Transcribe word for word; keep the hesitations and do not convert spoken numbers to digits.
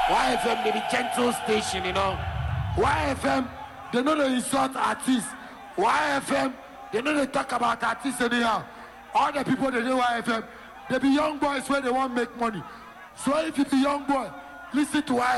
Y F M, they be gentle station, you know. Y F M, they know they insult artists. Y F M, they know they talk about artists anyhow. All the people they know Y F M, they be young boys where they want to make money. So if you be young boy, listen to Y F M.